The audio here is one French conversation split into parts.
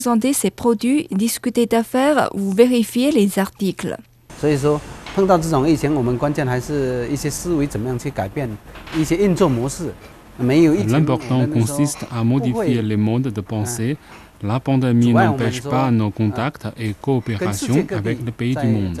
présenter ses produits, discuter d'affaires ou vérifier les articles. 所以说，碰到这种疫情，我们关键还是一些思维怎么样去改变，一些运作模式。没有疫情， L'important consiste à modifier les modes de pensée. La pandémie n'empêche pas nos contacts et coopérations avec les pays du monde.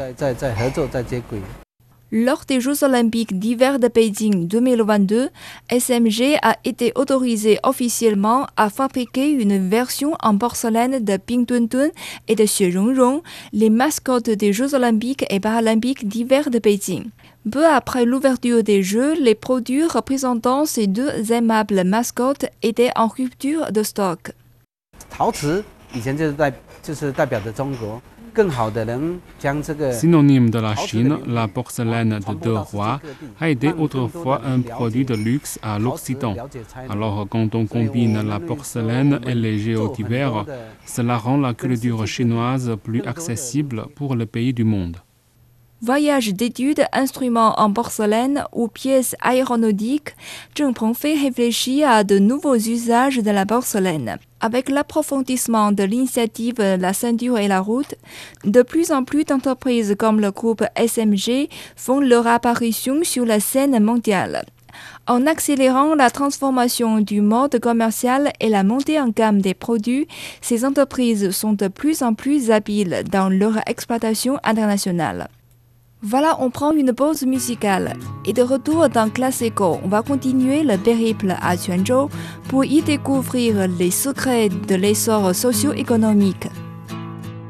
Lors des Jeux olympiques d'hiver de Beijing 2022, SMG a été autorisé officiellement à fabriquer une version en porcelaine de Bing Duntun et de Xue Rongrong, les mascottes des Jeux olympiques et paralympiques d'hiver de Beijing. Peu après l'ouverture des Jeux, les produits représentant ces deux aimables mascottes étaient en rupture de stock. 陶瓷以前就是代表着中国。 Synonyme de la Chine, la porcelaine de deux rois a été autrefois un produit de luxe à l'Occident. Alors quand on combine la porcelaine et les Jeux d'hiver, cela rend la culture chinoise plus accessible pour les pays du monde. Voyage d'études, instruments en porcelaine ou pièces aéronautiques, Zheng Pengfei réfléchit à de nouveaux usages de la porcelaine. Avec l'approfondissement de l'initiative La ceinture et la route, de plus en plus d'entreprises comme le groupe SMG font leur apparition sur la scène mondiale. En accélérant la transformation du mode commercial et la montée en gamme des produits, ces entreprises sont de plus en plus habiles dans leur exploitation internationale. Voilà, on prend une pause musicale. Et de retour dans Classico, on va continuer le périple à Quanzhou pour y découvrir les secrets de l'essor socio-économique.